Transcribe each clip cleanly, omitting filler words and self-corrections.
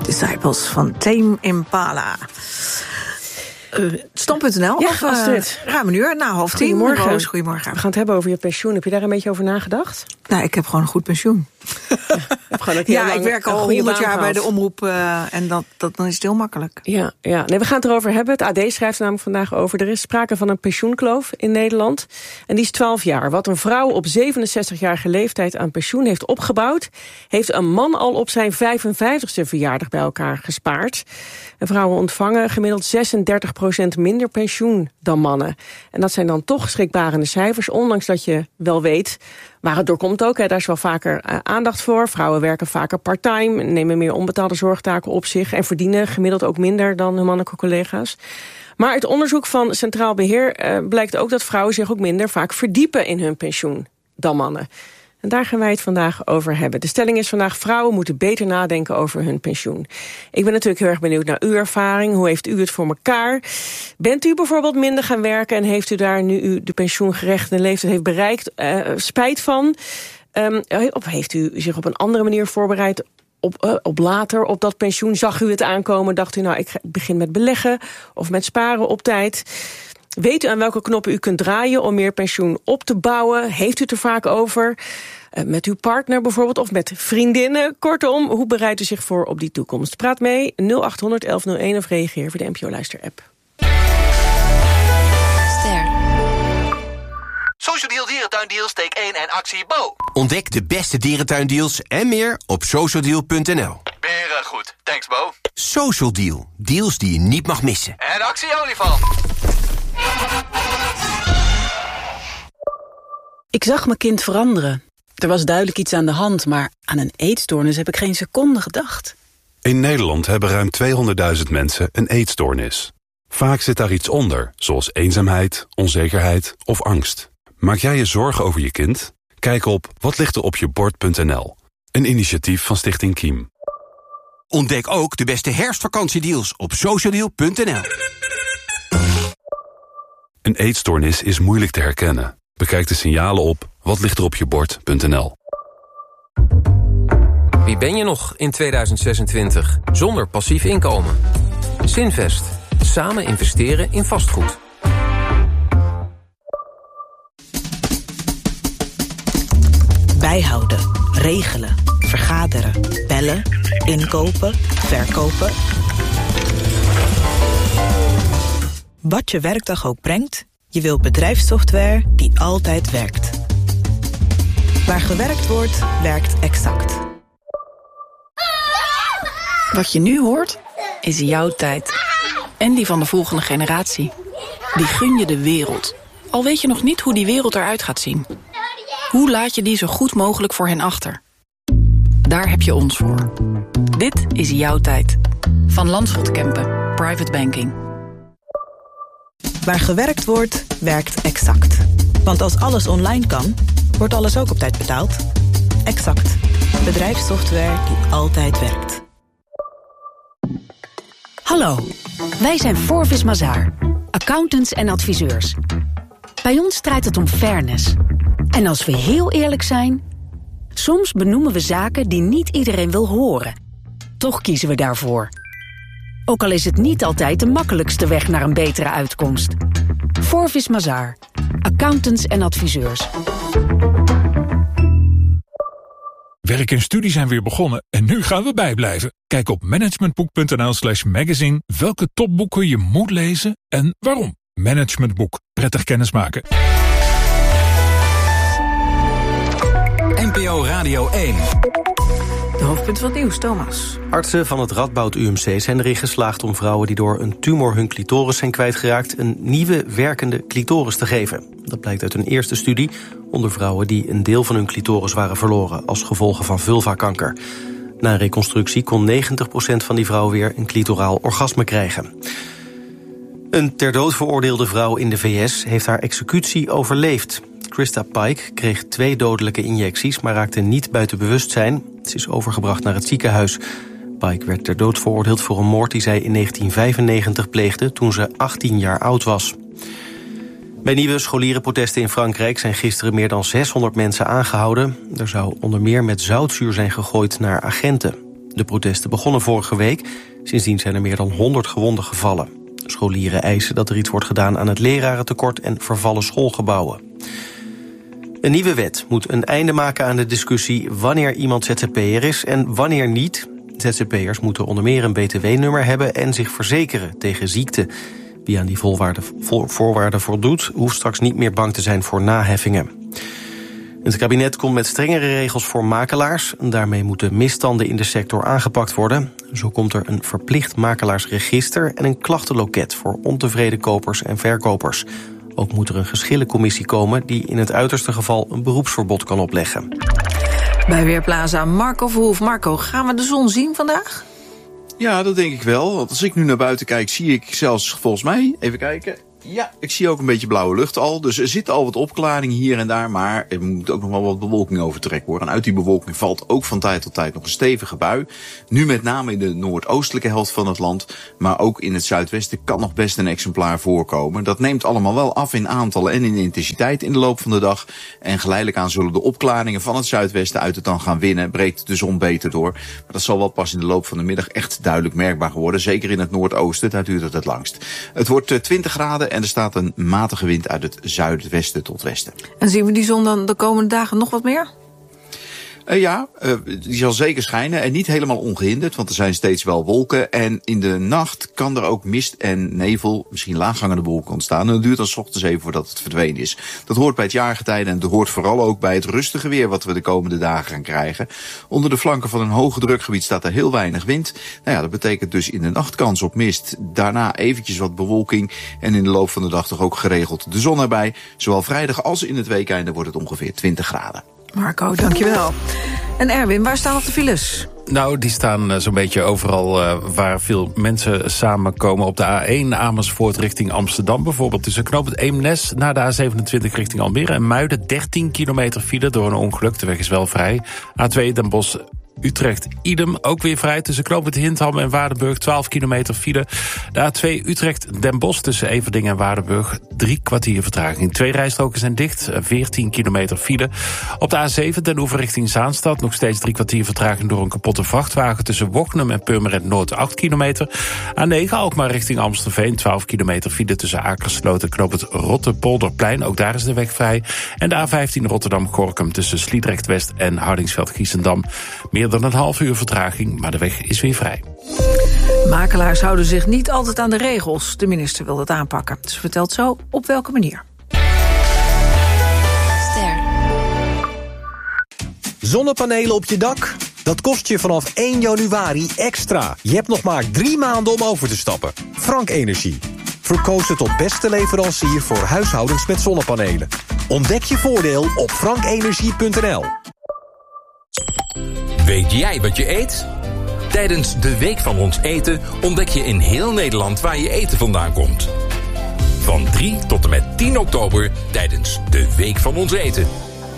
Disciples van Tame Impala. Stand.nl? Ja, Astrid. Ruim een uur, na 9:30. Goedemorgen. Roos, goedemorgen. We gaan het hebben over je pensioen. Heb je daar een beetje over nagedacht? Nou, ik heb gewoon een goed pensioen. Ja, ik werk al 100 jaar bij de omroep en dan is het heel makkelijk. Ja. Nee, we gaan het erover hebben. Het AD schrijft namelijk vandaag over. Er is sprake van een pensioenkloof in Nederland. En die is 12 jaar. Wat een vrouw op 67-jarige leeftijd aan pensioen heeft opgebouwd, heeft een man al op zijn 55ste verjaardag bij elkaar gespaard. En vrouwen ontvangen gemiddeld 36% minder pensioen dan mannen. En dat zijn dan toch schrikbarende cijfers, ondanks dat je wel weet waar het door komt ook. Daar is wel vaker aandacht voor. Vrouwen werken vaker part-time, nemen meer onbetaalde zorgtaken op zich en verdienen gemiddeld ook minder dan hun mannelijke collega's. Maar uit onderzoek van Centraal Beheer blijkt ook dat vrouwen zich ook minder vaak verdiepen in hun pensioen dan mannen. En daar gaan wij het vandaag over hebben. De stelling is vandaag: vrouwen moeten beter nadenken over hun pensioen. Ik ben natuurlijk heel erg benieuwd naar uw ervaring. Hoe heeft u het voor elkaar? Bent u bijvoorbeeld minder gaan werken en heeft u daar, nu u de pensioengerechtigde leeftijd heeft bereikt, spijt van? Of heeft u zich op een andere manier voorbereid op later, op dat pensioen? Zag u het aankomen? Dacht u, nou, ik begin met beleggen of met sparen op tijd? Weet u aan welke knoppen u kunt draaien om meer pensioen op te bouwen? Heeft u het er vaak over? Met uw partner bijvoorbeeld of met vriendinnen? Kortom, hoe bereidt u zich voor op die toekomst? Praat mee, 0800 1101 of reageer via de NPO-luister-app. Social Deal Dierentuindeals, steek 1 en actie Bo. Ontdek de beste dierentuindeals en meer op socialdeal.nl. Beren goed, thanks Bo. Social Deal, deals die je niet mag missen. En actie olifant. Ik zag mijn kind veranderen. Er was duidelijk iets aan de hand, maar aan een eetstoornis heb ik geen seconde gedacht. In Nederland hebben ruim 200.000 mensen een eetstoornis. Vaak zit daar iets onder, zoals eenzaamheid, onzekerheid of angst. Maak jij je zorgen over je kind? Kijk op watligteropjebord.nl. Een initiatief van Stichting Kiem. Ontdek ook de beste herfstvakantiedeals op socialdeal.nl. Een eetstoornis is moeilijk te herkennen. Bekijk de signalen op watligteropjebord.nl. Wie ben je nog in 2026 zonder passief inkomen? Sinvest. Samen investeren in vastgoed. Bijhouden, regelen, vergaderen, bellen, inkopen, verkopen. Wat je werkdag ook brengt, je wilt bedrijfssoftware die altijd werkt. Waar gewerkt wordt, werkt Exact. Wat je nu hoort, is jouw tijd. En die van de volgende generatie. Die gun je de wereld. Al weet je nog niet hoe die wereld eruit gaat zien. Hoe laat je die zo goed mogelijk voor hen achter? Daar heb je ons voor. Dit is jouw tijd. Van Landschot Kempen. Private Banking. Waar gewerkt wordt, werkt Exact. Want als alles online kan, wordt alles ook op tijd betaald. Exact. Bedrijfssoftware die altijd werkt. Hallo, wij zijn Forvis Mazars, accountants en adviseurs. Bij ons draait het om fairness. En als we heel eerlijk zijn, soms benoemen we zaken die niet iedereen wil horen. Toch kiezen we daarvoor. Ook al is het niet altijd de makkelijkste weg naar een betere uitkomst. Forvis Mazars, accountants en adviseurs. Werk en studie zijn weer begonnen en nu gaan we bijblijven. Kijk op managementboek.nl/magazine welke topboeken je moet lezen en waarom. Managementboek. Prettig kennismaken. NPO Radio 1. De hoofdpunt van het nieuws, Thomas. Artsen van het Radboud UMC zijn erin geslaagd om vrouwen die door een tumor hun clitoris zijn kwijtgeraakt een nieuwe werkende clitoris te geven. Dat blijkt uit een eerste studie onder vrouwen die een deel van hun clitoris waren verloren als gevolg van vulvakanker. Na een reconstructie kon 90% van die vrouwen weer een clitoraal orgasme krijgen. Een ter dood veroordeelde vrouw in de VS heeft haar executie overleefd. Krista Pike kreeg 2 dodelijke injecties, maar raakte niet buiten bewustzijn. Ze is overgebracht naar het ziekenhuis. Pike werd ter dood veroordeeld voor een moord die zij in 1995 pleegde toen ze 18 jaar oud was. Bij nieuwe scholierenprotesten in Frankrijk zijn gisteren meer dan 600 mensen aangehouden. Er zou onder meer met zoutzuur zijn gegooid naar agenten. De protesten begonnen vorige week. Sindsdien zijn er meer dan 100 gewonden gevallen. Scholieren eisen dat er iets wordt gedaan aan het lerarentekort en vervallen schoolgebouwen. Een nieuwe wet moet een einde maken aan de discussie wanneer iemand ZZP'er is en wanneer niet. ZZP'ers moeten onder meer een btw-nummer hebben en zich verzekeren tegen ziekte. Wie aan die voorwaarden voldoet, hoeft straks niet meer bang te zijn voor naheffingen. Het kabinet komt met strengere regels voor makelaars. Daarmee moeten misstanden in de sector aangepakt worden. Zo komt er een verplicht makelaarsregister en een klachtenloket voor ontevreden kopers en verkopers. Ook moet er een geschillencommissie komen die in het uiterste geval een beroepsverbod kan opleggen. Bij Weerplaza Marco Verhoef. Marco, gaan we de zon zien vandaag? Ja, dat denk ik wel. Want als ik nu naar buiten kijk, zie ik zelfs volgens mij, even kijken. Ja, ik zie ook een beetje blauwe lucht al. Dus er zitten al wat opklaringen hier en daar. Maar er moet ook nog wel wat bewolking overtrekken worden. En uit die bewolking valt ook van tijd tot tijd nog een stevige bui. Nu met name in de noordoostelijke helft van het land. Maar ook in het zuidwesten kan nog best een exemplaar voorkomen. Dat neemt allemaal wel af in aantallen en in intensiteit in de loop van de dag. En geleidelijk aan zullen de opklaringen van het zuidwesten uit het dan gaan winnen. Breekt de zon beter door. Maar dat zal wel pas in de loop van de middag echt duidelijk merkbaar worden. Zeker in het noordoosten, daar duurt het langst. Het wordt 20 graden. En er staat een matige wind uit het zuidwesten tot westen. En zien we die zon dan de komende dagen nog wat meer? Die zal zeker schijnen en niet helemaal ongehinderd, want er zijn steeds wel wolken. En in de nacht kan er ook mist en nevel, misschien laaghangende wolken ontstaan. En het duurt dan 's ochtends even voordat het verdwenen is. Dat hoort bij het jaargetijde en dat hoort vooral ook bij het rustige weer wat we de komende dagen gaan krijgen. Onder de flanken van een hoge drukgebied staat er heel weinig wind. Nou ja, dat betekent dus in de nacht kans op mist. Daarna eventjes wat bewolking en in de loop van de dag toch ook geregeld de zon erbij. Zowel vrijdag als in het weekeinde wordt het ongeveer 20 graden. Marco, dankjewel. En Erwin, waar staan nog de files? Nou, die staan zo'n beetje overal waar veel mensen samenkomen. Op de A1 Amersfoort richting Amsterdam bijvoorbeeld. Tussen knooppunt Eemnes naar de A27 richting Almere en Muiden. 13 kilometer file door een ongeluk. De weg is wel vrij. A2 Den Bosch Utrecht idem, ook weer vrij. Tussen knooppunt Hintham en Waardenburg 12 kilometer file. De A2 Utrecht Den Bosch tussen Everdingen en Waardenburg 3 kwartier vertraging. 2 rijstroken zijn dicht, 14 kilometer file. Op de A7 Den Oever richting Zaanstad nog steeds 3 kwartier vertraging door een kapotte vrachtwagen. Tussen Wognum en Purmerend Noord 8 kilometer. A9 Alkmaar richting Amstelveen 12 kilometer file tussen Akersloot en knooppunt Rotterpolderplein. Ook daar is de weg vrij. En de A15 Rotterdam-Gorkum tussen Sliedrecht West en Hardingsveld-Giessendam. Meer dan een half uur vertraging, maar de weg is weer vrij. Makelaars houden zich niet altijd aan de regels. De minister wil dat aanpakken. Ze vertelt zo op welke manier. Zonnepanelen op je dak? Dat kost je vanaf 1 januari extra. Je hebt nog maar 3 maanden om over te stappen. Frank Energie. Verkozen tot beste leverancier voor huishoudens met zonnepanelen. Ontdek je voordeel op frankenergie.nl. Weet jij wat je eet? Tijdens de Week van ons eten ontdek je in heel Nederland waar je eten vandaan komt. Van 3 tot en met 10 oktober tijdens de Week van ons eten.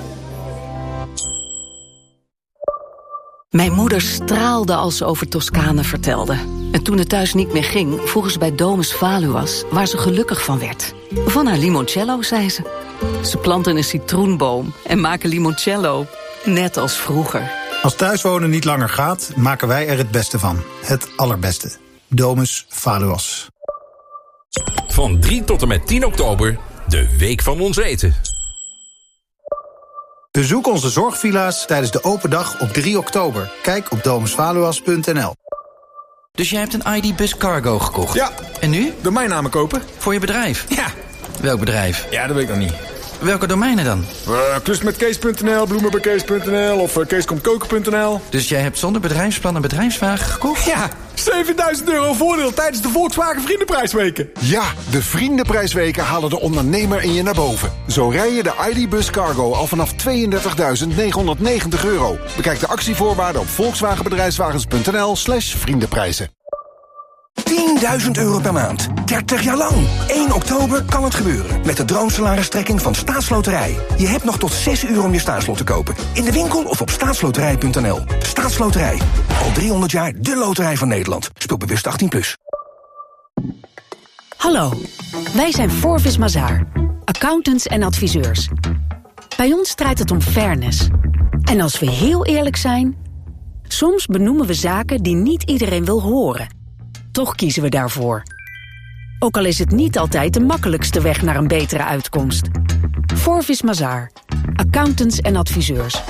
Mijn moeder straalde als ze over Toscane vertelde. En toen het thuis niet meer ging, vroegen ze bij Domus Valuas waar ze gelukkig van werd. Van haar limoncello, zei ze. Ze planten een citroenboom en maken limoncello, net als vroeger. Als thuiswonen niet langer gaat, maken wij er het beste van. Het allerbeste. Domus Valuas. Van 3 tot en met 10 oktober, de Week van ons eten. Bezoek onze zorgvilla's tijdens de open dag op 3 oktober. Kijk op domusvaluas.nl. Dus jij hebt een ID-Bus Cargo gekocht? Ja. En nu? Domeinnamen kopen. Voor je bedrijf? Ja. Welk bedrijf? Ja, dat weet ik nog niet. Welke domeinen dan? Klusmetkees.nl, bloemenbekees.nl of keeskomkoken.nl. Dus jij hebt zonder bedrijfsplan een bedrijfswagen gekocht? Ja, €7.000 voordeel tijdens de Volkswagen Vriendenprijsweken. Ja, de Vriendenprijsweken halen de ondernemer in je naar boven. Zo rij je de ID-Bus Cargo al vanaf €32.990. Bekijk de actievoorwaarden op volkswagenbedrijfswagens.nl/vriendenprijzen. €10.000 per maand. 30 jaar lang. 1 oktober kan het gebeuren. Met de droomsalaristrekking van Staatsloterij. Je hebt nog tot 6 uur om je staatslot te kopen. In de winkel of op staatsloterij.nl. Staatsloterij. Al 300 jaar de loterij van Nederland. Speel bewust 18+. Hallo, wij zijn Forvis Mazars, accountants en adviseurs. Bij ons draait het om fairness. En als we heel eerlijk zijn, Soms benoemen we zaken die niet iedereen wil horen. Toch kiezen we daarvoor. Ook al is het niet altijd de makkelijkste weg naar een betere uitkomst. Forvis Mazars, accountants en adviseurs.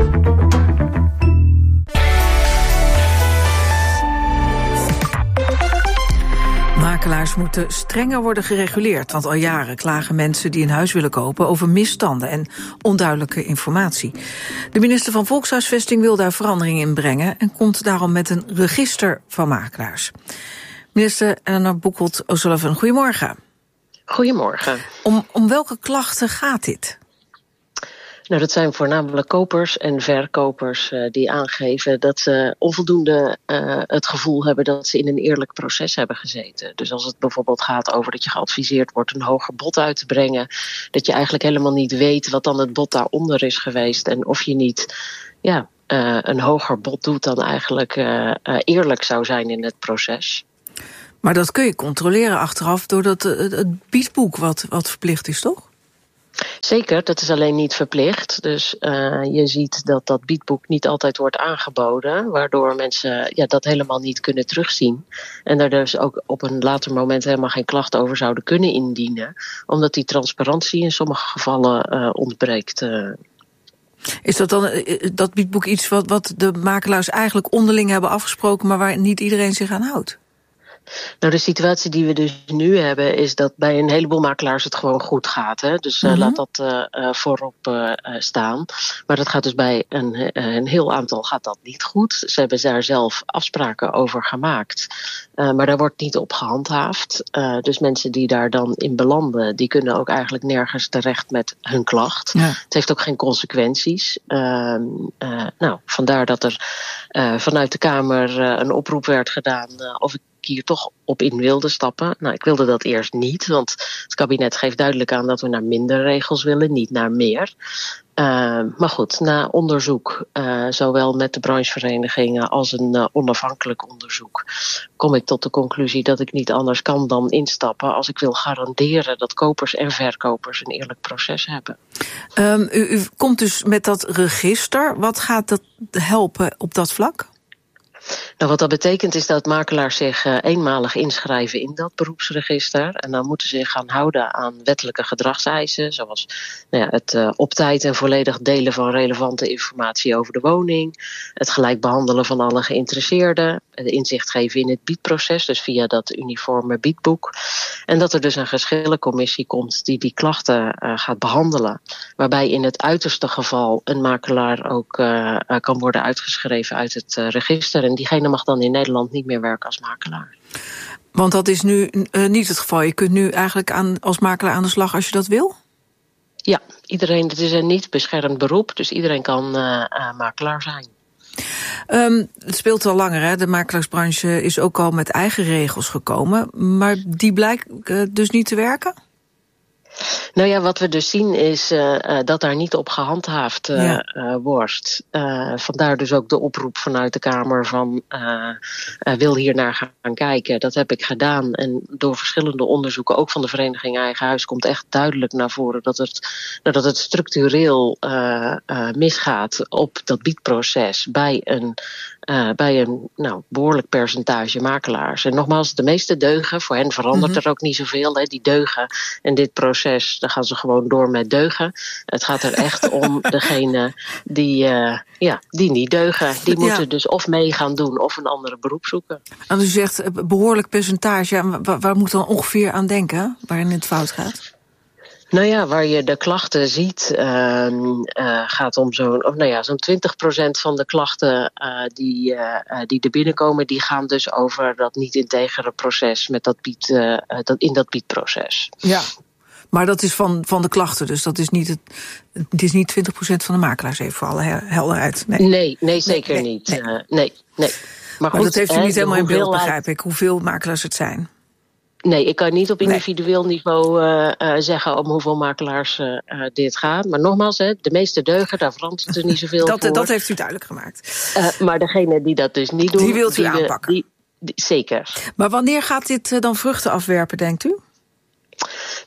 Makelaars moeten strenger worden gereguleerd, want al jaren klagen mensen die een huis willen kopen over misstanden en onduidelijke informatie. De minister van Volkshuisvesting wil daar verandering in brengen en komt daarom met een register van makelaars. Minister Eleanor Boekholt-O'Sullivan, goedemorgen. Goedemorgen. Om welke klachten gaat dit? Nou, dat zijn voornamelijk kopers en verkopers die aangeven dat ze onvoldoende het gevoel hebben dat ze in een eerlijk proces hebben gezeten. Dus als het bijvoorbeeld gaat over dat je geadviseerd wordt een hoger bod uit te brengen, dat je eigenlijk helemaal niet weet wat dan het bod daaronder is geweest en of je niet een hoger bod doet dan eigenlijk eerlijk zou zijn in het proces. Maar dat kun je controleren achteraf doordat het biedboek wat verplicht is, toch? Zeker, dat is alleen niet verplicht. Dus je ziet dat biedboek niet altijd wordt aangeboden, waardoor mensen dat helemaal niet kunnen terugzien. En daar dus ook op een later moment helemaal geen klacht over zouden kunnen indienen, omdat die transparantie in sommige gevallen ontbreekt. Is dat dan dat biedboek iets wat de makelaars eigenlijk onderling hebben afgesproken, maar waar niet iedereen zich aan houdt? Nou, de situatie die we dus nu hebben is dat bij een heleboel makelaars het gewoon goed gaat. Hè? Dus laat dat voorop staan. Maar dat gaat dus bij een heel aantal gaat dat niet goed. Ze hebben daar zelf afspraken over gemaakt. Maar daar wordt niet op gehandhaafd. Dus mensen die daar dan in belanden, die kunnen ook eigenlijk nergens terecht met hun klacht. Ja. Het heeft ook geen consequenties. Vandaar dat er vanuit de Kamer een oproep werd gedaan of ik hier toch op in wilde stappen. Nou, ik wilde dat eerst niet, want het kabinet geeft duidelijk aan dat we naar minder regels willen, niet naar meer. Maar goed, na onderzoek, zowel met de brancheverenigingen als een onafhankelijk onderzoek, kom ik tot de conclusie dat ik niet anders kan dan instappen als ik wil garanderen dat kopers en verkopers een eerlijk proces hebben. U komt dus met dat register. Wat gaat dat helpen op dat vlak? Nou, wat dat betekent is dat makelaars zich eenmalig inschrijven in dat beroepsregister. En dan moeten ze zich gaan houden aan wettelijke gedragseisen, zoals het op tijd en volledig delen van relevante informatie over de woning, het gelijk behandelen van alle geïnteresseerden, de inzicht geven in het biedproces, dus via dat uniforme biedboek. En dat er dus een geschillencommissie komt die klachten gaat behandelen, waarbij in het uiterste geval een makelaar ook kan worden uitgeschreven uit het register. En diegene mag dan in Nederland niet meer werken als makelaar. Want dat is nu niet het geval. Je kunt nu eigenlijk als makelaar aan de slag als je dat wil? Ja, iedereen. Het is een niet beschermd beroep, dus iedereen kan makelaar zijn. Het speelt al langer, hè? De makelaarsbranche is ook al met eigen regels gekomen, maar die blijkt dus niet te werken? Nou ja, wat we dus zien is dat daar niet op gehandhaafd wordt. Vandaar dus ook de oproep vanuit de Kamer van wil hier naar gaan kijken. Dat heb ik gedaan en door verschillende onderzoeken, ook van de vereniging Eigen Huis, komt echt duidelijk naar voren dat het structureel misgaat op dat biedproces bij een behoorlijk percentage makelaars. En nogmaals, de meeste deugen, voor hen verandert er ook niet zoveel. Hè. Die deugen en dit proces, daar gaan ze gewoon door met deugen. Het gaat er echt om degene die niet deugen. Die moeten dus of mee gaan doen of een andere beroep zoeken. Als u zegt behoorlijk percentage, waar moet dan ongeveer aan denken waarin het fout gaat? Nou ja, waar je de klachten ziet, gaat om zo'n 20% van de klachten die er binnenkomen, die gaan dus over dat niet integere proces met in dat biedproces. Ja, maar dat is van de klachten, dus dat is niet het is niet 20% van de makelaars, even voor alle helderheid. Nee, zeker niet. Nee. Maar goed, dat heeft u niet helemaal in beeld, begrijp ik, hoeveel makelaars het zijn. Nee, ik kan niet op individueel niveau zeggen om hoeveel makelaars dit gaat. Maar nogmaals, de meeste deugen, daar verandert er niet zoveel voor. Dat heeft u duidelijk gemaakt. Maar degene die dat dus niet doen, die wilt u aanpakken. Zeker. Maar wanneer gaat dit dan vruchten afwerpen, denkt u?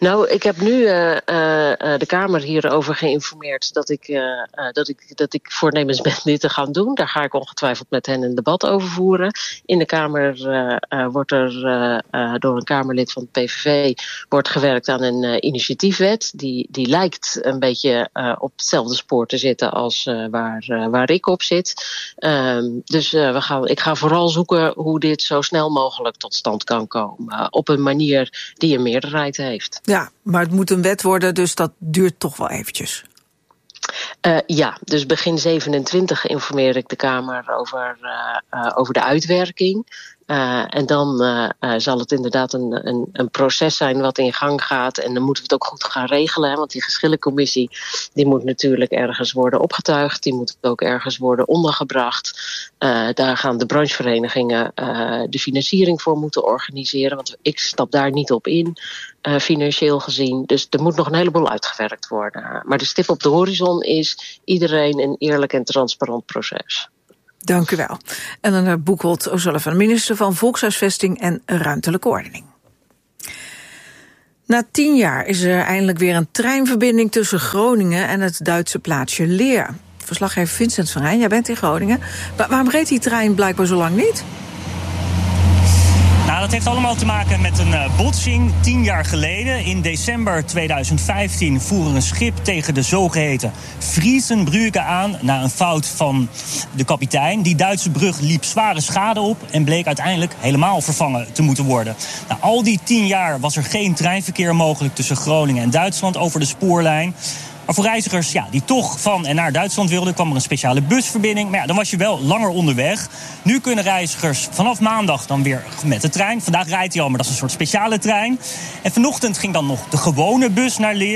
Nou, ik heb nu de Kamer hierover geïnformeerd dat ik voornemens ben dit te gaan doen. Daar ga ik ongetwijfeld met hen een debat over voeren. In de Kamer wordt er door een Kamerlid van de PVV wordt gewerkt aan een initiatiefwet. Die lijkt een beetje op hetzelfde spoor te zitten als waar ik op zit. Dus ik ga vooral zoeken hoe dit zo snel mogelijk tot stand kan komen. Op een manier die een meerderheid heeft. Ja, maar het moet een wet worden, dus dat duurt toch wel eventjes. Ja, dus begin 27 informeer ik de Kamer over de uitwerking. En dan zal het inderdaad een proces zijn wat in gang gaat. En dan moeten we het ook goed gaan regelen. Hè, want die geschillencommissie die moet natuurlijk ergens worden opgetuigd. Die moet ook ergens worden ondergebracht. Daar gaan de brancheverenigingen de financiering voor moeten organiseren. Want ik stap daar niet op in, financieel gezien. Dus er moet nog een heleboel uitgewerkt worden. Maar de stip op de horizon is iedereen een eerlijk en transparant proces. Dank u wel. En dan naar Boekholt O'Sullivan, minister van Volkshuisvesting en Ruimtelijke Ordening. Na 10 jaar is er eindelijk weer een treinverbinding tussen Groningen en het Duitse plaatsje Leer. Verslaggever Vincent van Rijn, jij bent in Groningen. Maar waarom reed die trein blijkbaar zo lang niet? Nou, dat heeft allemaal te maken met een botsing 10 jaar geleden. In december 2015 voer een schip tegen de zogeheten Friesenbrücke aan na een fout van de kapitein. Die Duitse brug liep zware schade op en bleek uiteindelijk helemaal vervangen te moeten worden. Nou, al die 10 jaar was er geen treinverkeer mogelijk tussen Groningen en Duitsland over de spoorlijn. Maar voor reizigers die toch van en naar Duitsland wilden, kwam er een speciale busverbinding. Maar dan was je wel langer onderweg. Nu kunnen reizigers vanaf maandag dan weer met de trein. Vandaag rijdt hij al, maar dat is een soort speciale trein. En vanochtend ging dan nog de gewone bus naar Leer.